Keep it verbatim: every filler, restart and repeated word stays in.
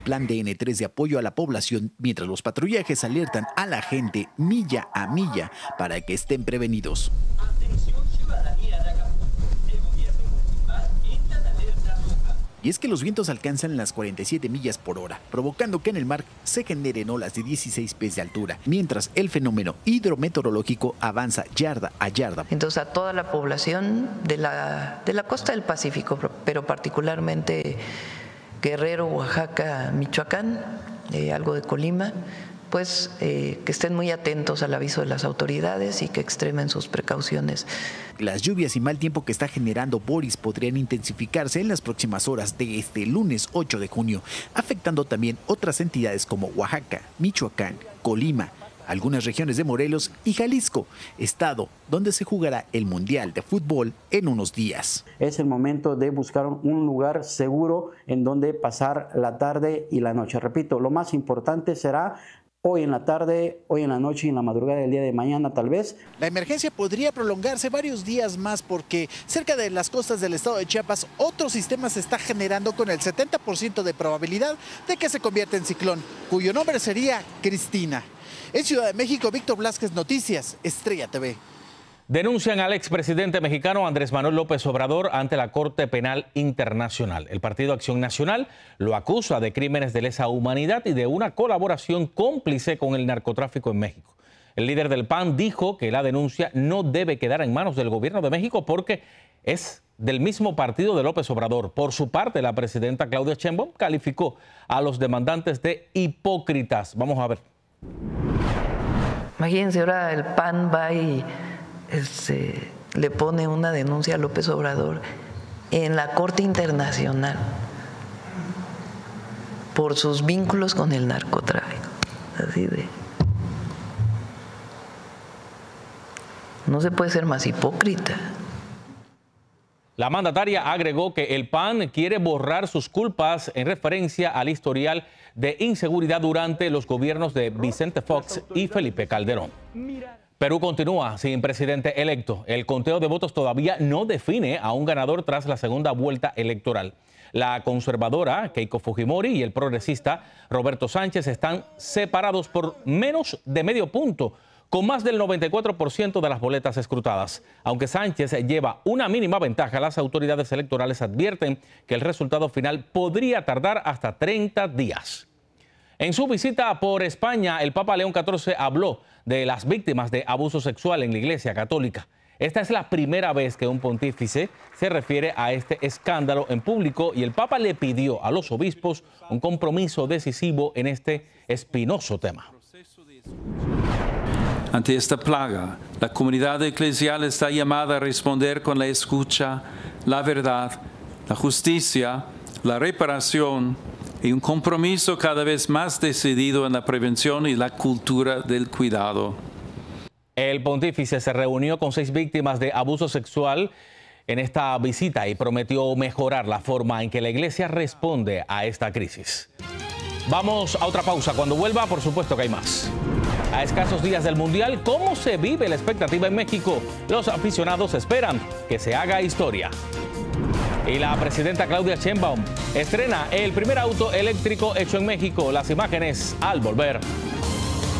Plan D N tres de apoyo a la población mientras los patrullajes alertan a la gente milla a milla para que estén prevenidos. Y es que los vientos alcanzan las cuarenta y siete millas por hora, provocando que en el mar se generen olas de dieciséis pies de altura, mientras el fenómeno hidrometeorológico avanza yarda a yarda. Entonces a toda la población de la, de la costa del Pacífico, pero particularmente Guerrero, Oaxaca, Michoacán, eh, algo de Colima, pues eh, que estén muy atentos al aviso de las autoridades y que extremen sus precauciones. Las lluvias y mal tiempo que está generando Boris podrían intensificarse en las próximas horas de este lunes ocho de junio, afectando también otras entidades como Oaxaca, Michoacán, Colima, algunas regiones de Morelos y Jalisco, estado donde se jugará el Mundial de Fútbol en unos días. Es el momento de buscar un lugar seguro en donde pasar la tarde y la noche. Repito, lo más importante será hoy en la tarde, hoy en la noche y en la madrugada del día de mañana tal vez. La emergencia podría prolongarse varios días más porque cerca de las costas del estado de Chiapas otro sistema se está generando con el setenta por ciento de probabilidad de que se convierta en ciclón, cuyo nombre sería Cristina. En Ciudad de México, Víctor Blasquez, Noticias, Estrella T V. Denuncian al expresidente mexicano Andrés Manuel López Obrador ante la Corte Penal Internacional. El Partido Acción Nacional lo acusa de crímenes de lesa humanidad y de una colaboración cómplice con el narcotráfico en México. El líder del P A N dijo que la denuncia no debe quedar en manos del gobierno de México porque es del mismo partido de López Obrador. Por su parte, la presidenta Claudia Sheinbaum calificó a los demandantes de hipócritas. Vamos a ver. Imagínense, ahora el P A N va y Este, le pone una denuncia a López Obrador en la Corte Internacional por sus vínculos con el narcotráfico. Así de... No se puede ser más hipócrita. La mandataria agregó que el P A N quiere borrar sus culpas en referencia al historial de inseguridad durante los gobiernos de Vicente Fox y Felipe Calderón. Perú continúa sin presidente electo. El conteo de votos todavía no define a un ganador tras la segunda vuelta electoral. La conservadora Keiko Fujimori y el progresista Roberto Sánchez están separados por menos de medio punto, con más del noventa y cuatro por ciento de las boletas escrutadas. Aunque Sánchez lleva una mínima ventaja, las autoridades electorales advierten que el resultado final podría tardar hasta treinta días. En su visita por España, el Papa León catorce habló de las víctimas de abuso sexual en la Iglesia Católica. Esta es la primera vez que un pontífice se refiere a este escándalo en público y el Papa le pidió a los obispos un compromiso decisivo en este espinoso tema. Ante esta plaga, la comunidad eclesial está llamada a responder con la escucha, la verdad, la justicia, la reparación y un compromiso cada vez más decidido en la prevención y la cultura del cuidado. El pontífice se reunió con seis víctimas de abuso sexual en esta visita y prometió mejorar la forma en que la Iglesia responde a esta crisis. Vamos a otra pausa. Cuando vuelva, por supuesto que hay más. A escasos días del Mundial, ¿cómo se vive la expectativa en México? Los aficionados esperan que se haga historia. Y la presidenta Claudia Sheinbaum estrena el primer auto eléctrico hecho en México. Las imágenes al volver.